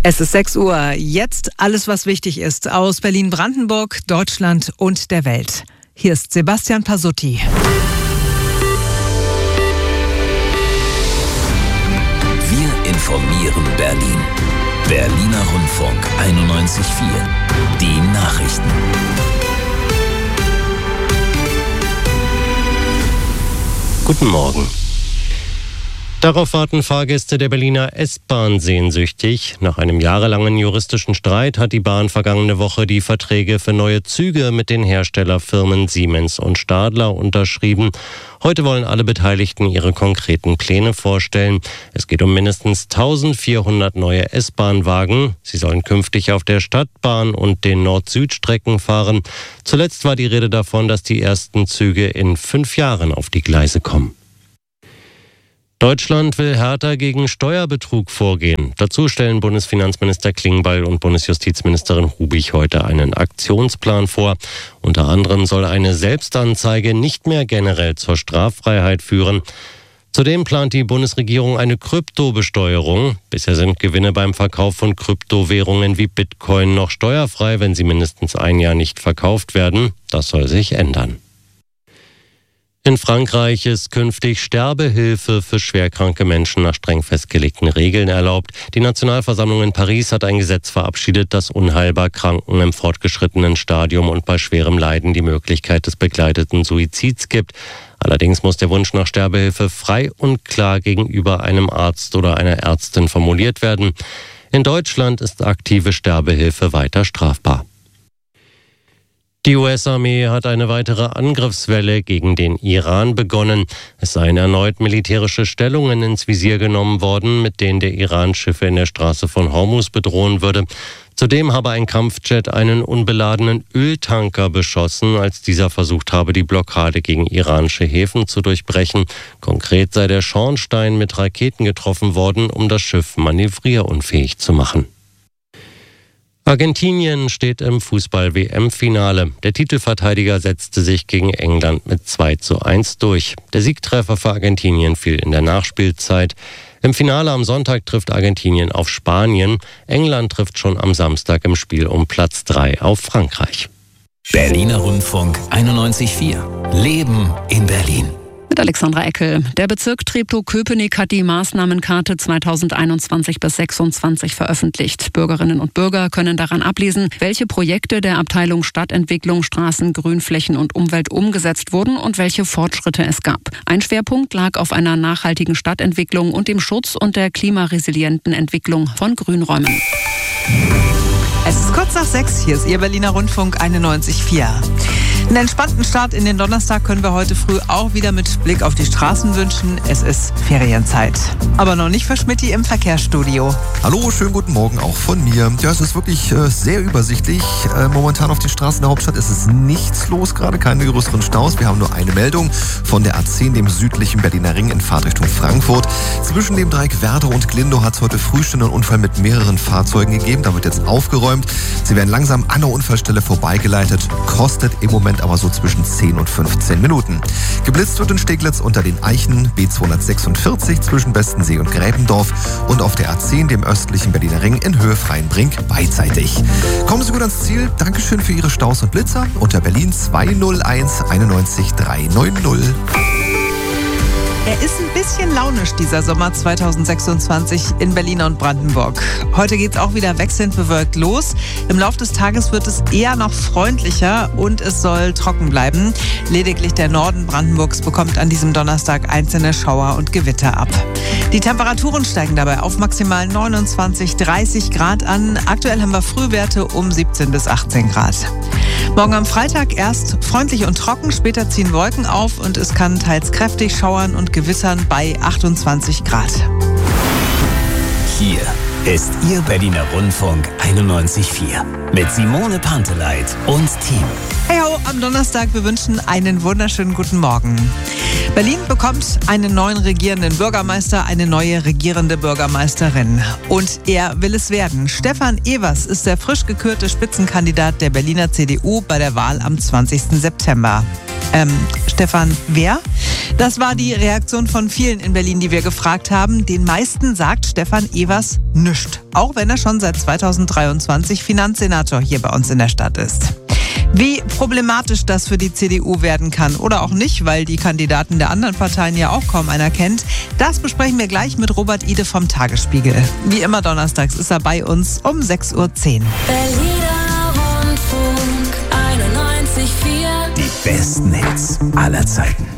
Es ist 6 Uhr. Jetzt alles, was wichtig ist aus Berlin-Brandenburg, Deutschland und der Welt. Hier ist Sebastian Pasutti. Wir informieren Berlin. Berliner Rundfunk 91.4. Die Nachrichten. Guten Morgen. Darauf warten Fahrgäste der Berliner S-Bahn sehnsüchtig. Nach einem jahrelangen juristischen Streit hat die Bahn vergangene Woche die Verträge für neue Züge mit den Herstellerfirmen Siemens und Stadler unterschrieben. Heute wollen alle Beteiligten ihre konkreten Pläne vorstellen. Es geht um mindestens 1400 neue S-Bahn-Wagen. Sie sollen künftig auf der Stadtbahn und den Nord-Süd-Strecken fahren. Zuletzt war die Rede davon, dass die ersten Züge in 5 Jahren auf die Gleise kommen. Deutschland will härter gegen Steuerbetrug vorgehen. Dazu stellen Bundesfinanzminister Klingbeil und Bundesjustizministerin Rubich heute einen Aktionsplan vor. Unter anderem soll eine Selbstanzeige nicht mehr generell zur Straffreiheit führen. Zudem plant die Bundesregierung eine Kryptobesteuerung. Bisher sind Gewinne beim Verkauf von Kryptowährungen wie Bitcoin noch steuerfrei, wenn sie mindestens ein Jahr nicht verkauft werden. Das soll sich ändern. In Frankreich ist künftig Sterbehilfe für schwerkranke Menschen nach streng festgelegten Regeln erlaubt. Die Nationalversammlung in Paris hat ein Gesetz verabschiedet, das unheilbar Kranken im fortgeschrittenen Stadium und bei schwerem Leiden die Möglichkeit des begleiteten Suizids gibt. Allerdings muss der Wunsch nach Sterbehilfe frei und klar gegenüber einem Arzt oder einer Ärztin formuliert werden. In Deutschland ist aktive Sterbehilfe weiter strafbar. Die US-Armee hat eine weitere Angriffswelle gegen den Iran begonnen. Es seien erneut militärische Stellungen ins Visier genommen worden, mit denen der Iran Schiffe in der Straße von Hormuz bedrohen würde. Zudem habe ein Kampfjet einen unbeladenen Öltanker beschossen, als dieser versucht habe, die Blockade gegen iranische Häfen zu durchbrechen. Konkret sei der Schornstein mit Raketen getroffen worden, um das Schiff manövrierunfähig zu machen. Argentinien steht im Fußball-WM-Finale. Der Titelverteidiger setzte sich gegen England mit 2:1 durch. Der Siegtreffer für Argentinien fiel in der Nachspielzeit. Im Finale am Sonntag trifft Argentinien auf Spanien. England trifft schon am Samstag im Spiel um Platz 3 auf Frankreich. Berliner Rundfunk 91.4. Leben in Berlin. Mit Alexandra Eckel. Der Bezirk Treptow-Köpenick hat die Maßnahmenkarte 2021 bis 2026 veröffentlicht. Bürgerinnen und Bürger können daran ablesen, welche Projekte der Abteilung Stadtentwicklung, Straßen, Grünflächen und Umwelt umgesetzt wurden und welche Fortschritte es gab. Ein Schwerpunkt lag auf einer nachhaltigen Stadtentwicklung und dem Schutz und der klimaresilienten Entwicklung von Grünräumen. Es ist kurz nach 6, hier ist Ihr Berliner Rundfunk 91.4. Einen entspannten Start in den Donnerstag können wir heute früh auch wieder mit Blick auf die Straßen wünschen. Es ist Ferienzeit. Aber noch nicht für Schmitty im Verkehrsstudio. Hallo, schönen guten Morgen auch von mir. Ja, es ist wirklich sehr übersichtlich. Momentan auf den Straßen der Hauptstadt ist es nichts los, gerade keine größeren Staus. Wir haben nur eine Meldung von der A10, dem südlichen Berliner Ring in Fahrtrichtung Frankfurt. Zwischen dem Dreieck Werder und Glindow hat es heute früh schon einen Unfall mit mehreren Fahrzeugen gegeben. Da wird jetzt aufgeräumt. Sie werden langsam an der Unfallstelle vorbeigeleitet. Kostet im Moment aber so zwischen 10 und 15 Minuten. Geblitzt wird in Steglitz unter den Eichen, B246 zwischen Bestensee und Gräbendorf und auf der A10, dem östlichen Berliner Ring in Höhe Freienbrink, beidseitig. Kommen Sie gut ans Ziel. Dankeschön für Ihre Staus und Blitzer unter Berlin 201 91 390. Er ist ein bisschen launisch, dieser Sommer 2026 in Berlin und Brandenburg. Heute geht es auch wieder wechselnd bewölkt los. Im Laufe des Tages wird es eher noch freundlicher und es soll trocken bleiben. Lediglich der Norden Brandenburgs bekommt an diesem Donnerstag einzelne Schauer und Gewitter ab. Die Temperaturen steigen dabei auf maximal 29, 30 Grad an. Aktuell haben wir Frühwerte um 17 bis 18 Grad. Morgen am Freitag erst freundlich und trocken, später ziehen Wolken auf und es kann teils kräftig schauern und gewittern bei 28 Grad. Hier ist Ihr Berliner Rundfunk 91.4 mit Simone Panteleit und Team. Hey ho, am Donnerstag, wir wünschen einen wunderschönen guten Morgen. Berlin bekommt einen neuen regierenden Bürgermeister, eine neue regierende Bürgermeisterin. Und er will es werden. Stefan Evers ist der frisch gekürte Spitzenkandidat der Berliner CDU bei der Wahl am 20. September. Stefan, wer? Das war die Reaktion von vielen in Berlin, die wir gefragt haben. Den meisten sagt Stefan Evers nichts, auch wenn er schon seit 2023 Finanzsenator hier bei uns in der Stadt ist. Wie problematisch das für die CDU werden kann oder auch nicht, weil die Kandidaten der anderen Parteien ja auch kaum einer kennt, das besprechen wir gleich mit Robert Ide vom Tagesspiegel. Wie immer donnerstags ist er bei uns um 6:10 Uhr. Berliner Rundfunk 91,4. Die besten Hits aller Zeiten.